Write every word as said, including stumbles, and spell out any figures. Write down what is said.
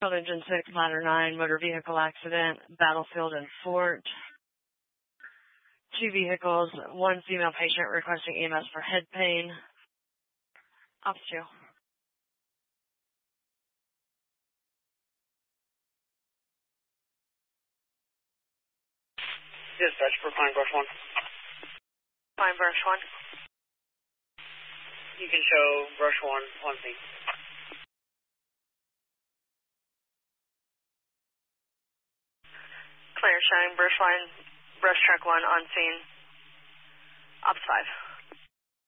Engine six, Ladder nine, motor vehicle accident, Battlefield and Fort. Two vehicles, one female patient requesting E M S for head pain. Ops two. Dispatch for Pine Brush one. Pine Brush one. You can show Brush one on scene. Clear showing Brush line, Brush truck one on scene. Ops five.